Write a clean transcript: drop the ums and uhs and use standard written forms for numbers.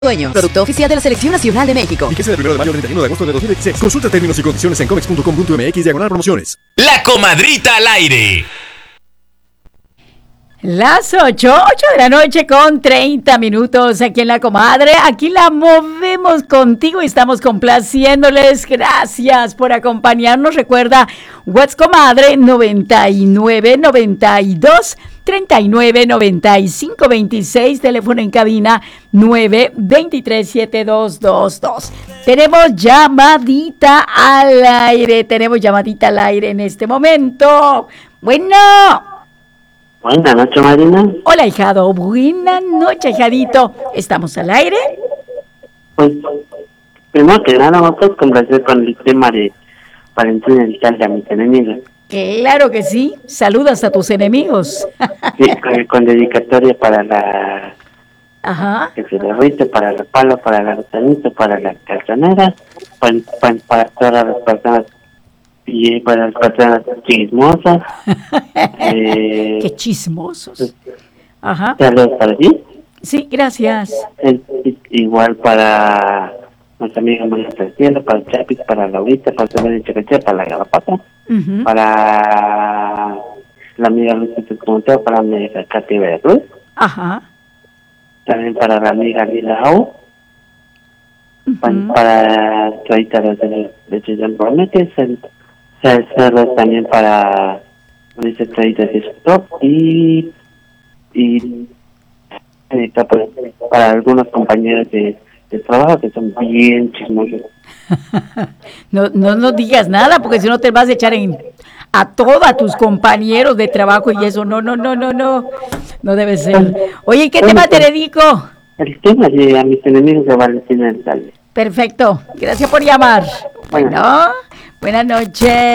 Dueño, producto oficial de la Selección Nacional de México. Vigencia del 1 de mayo al 31 de agosto de 2016. Consulta términos y condiciones en comex.com.mx/promociones. La Comadrita al aire. Las 8 de la noche con 30 minutos aquí en La Comadre. Aquí la movemos contigo y estamos complaciéndoles. Gracias por acompañarnos. Recuerda, What's Comadre 99 92 39 95 26, teléfono en cabina 923 7222. Tenemos llamadita al aire en este momento. Bueno. Buenas noches, Marina. Hola, hijado. Buenas noches, hijadito. ¿Estamos al aire? Pues, primero que nada, vamos a complacer con el tema de Valentina Elizalde a mis enemigos. Claro que sí. Saludas a tus enemigos. Sí, con dedicatoria para la... Ajá. Que se derrite, para el palo, para la gusanita, para las calzoneras, para todas las personas y para las personas chismosas. Qué chismosos. Ajá. Saludos para ti. Sí, gracias. Igual para nuestra amiga María del Cielo, para Chapis, para Laurita, para Selena Checaché, para la Garrapata, para la amiga Lucita Monteo, para la amiga Katy Veracruz. Ajá. También para la amiga Lila Au. Para Traita de Chillán Brometes. Saludos también para Luisa Traita de Stop y para algunos compañeros de trabajo que son bien chismosos. No digas nada, porque si no te vas a echar a todos tus compañeros de trabajo y eso no debe ser. Oye, ¿qué tema te dedico? El tema de a mis enemigos de Valentina Elizalde. Perfecto, gracias por llamar. Bueno, buenas noches.